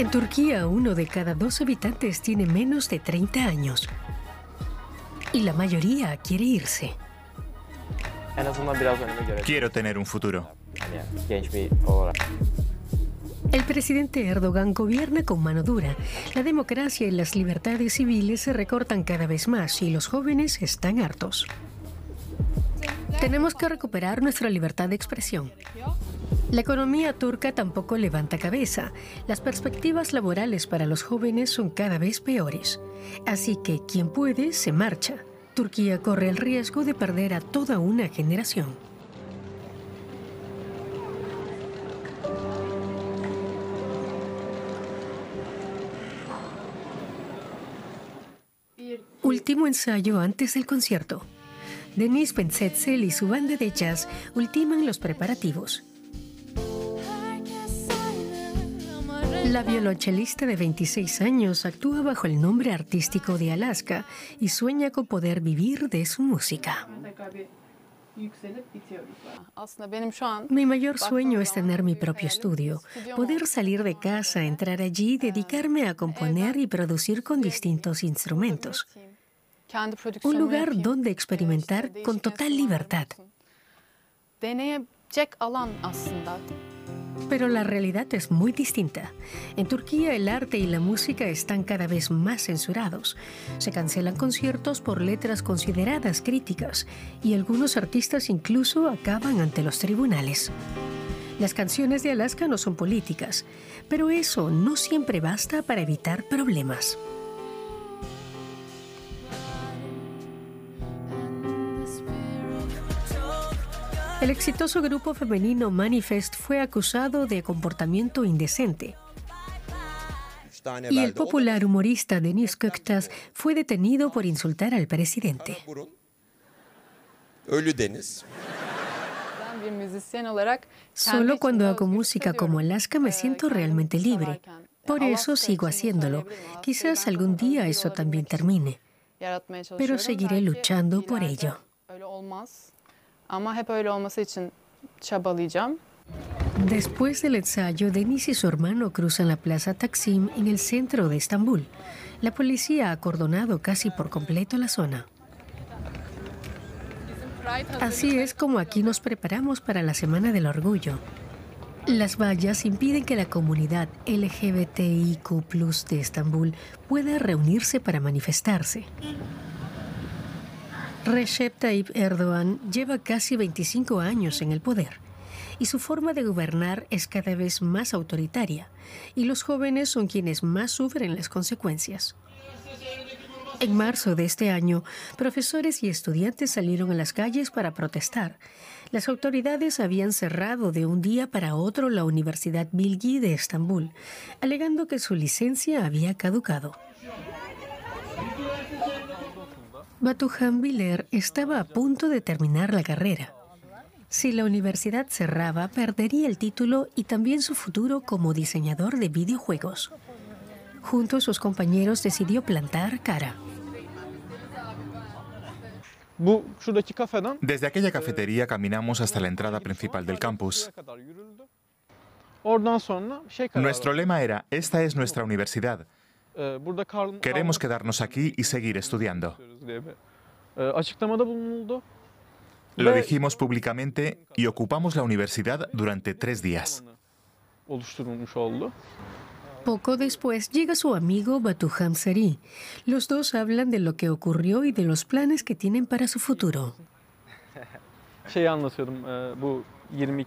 En Turquía, 1 de cada 2 habitantes tiene menos de 30 años. Y la mayoría quiere irse. Quiero tener un futuro. El presidente Erdogan gobierna con mano dura. La democracia y las libertades civiles se recortan cada vez más y los jóvenes están hartos. Tenemos que recuperar nuestra libertad de expresión. La economía turca tampoco levanta cabeza. Las perspectivas laborales para los jóvenes son cada vez peores. Así que quien puede se marcha. Turquía corre el riesgo de perder a toda una generación. Último ensayo antes del concierto. Deniz Pensetzel y su banda de jazz ultiman los preparativos. La violonchelista de 26 años actúa bajo el nombre artístico de Alaska y sueña con poder vivir de su música. Mi mayor sueño es tener mi propio estudio, poder salir de casa, entrar allí, dedicarme a componer y producir con distintos instrumentos. Un lugar donde experimentar con total libertad. Pero la realidad es muy distinta. En Turquía el arte y la música están cada vez más censurados. Se cancelan conciertos por letras consideradas críticas y algunos artistas incluso acaban ante los tribunales. Las canciones de Alaska no son políticas, pero eso no siempre basta para evitar problemas. El exitoso grupo femenino Manifest fue acusado de comportamiento indecente. Y el popular humorista Deniz Göktaş fue detenido por insultar al presidente. Solo cuando hago música como Alaska me siento realmente libre. Por eso sigo haciéndolo. Quizás algún día eso también termine. Pero seguiré luchando por ello. Después del ensayo, Deniz y su hermano cruzan la plaza Taksim en el centro de Estambul. La policía ha acordonado casi por completo la zona. Así es como aquí nos preparamos para la Semana del Orgullo. Las vallas impiden que la comunidad LGBTIQ+ de Estambul pueda reunirse para manifestarse. Recep Tayyip Erdogan lleva casi 25 años en el poder y su forma de gobernar es cada vez más autoritaria y los jóvenes son quienes más sufren las consecuencias. En marzo de este año, profesores y estudiantes salieron a las calles para protestar. Las autoridades habían cerrado de un día para otro la Universidad Bilgi de Estambul, alegando que su licencia había caducado. Batuhan Biler estaba a punto de terminar la carrera. Si la universidad cerraba, perdería el título y también su futuro como diseñador de videojuegos. Junto a sus compañeros decidió plantar cara. Desde aquella cafetería caminamos hasta la entrada principal del campus. Nuestro lema era: esta es nuestra universidad. Queremos quedarnos aquí y seguir estudiando. Lo dijimos públicamente y ocupamos la universidad durante 3 días. Poco después llega su amigo Batuhan Seri. Los dos hablan de lo que ocurrió y de los planes que tienen para su futuro.